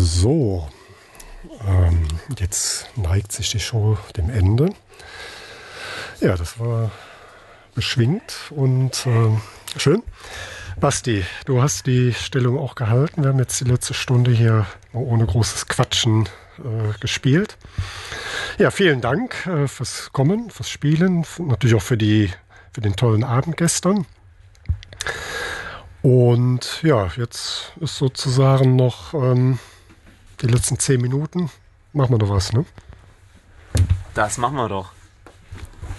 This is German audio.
So, jetzt neigt sich die Show dem Ende. Ja, das war beschwingt und schön. Basti, du hast die Stellung auch gehalten. Wir haben jetzt die letzte Stunde hier ohne großes Quatschen gespielt. Ja, vielen Dank fürs Kommen, fürs Spielen, natürlich auch für den tollen Abend gestern. Und ja, jetzt ist sozusagen noch die letzten 10 Minuten. Machen wir doch was, ne? Das machen wir doch.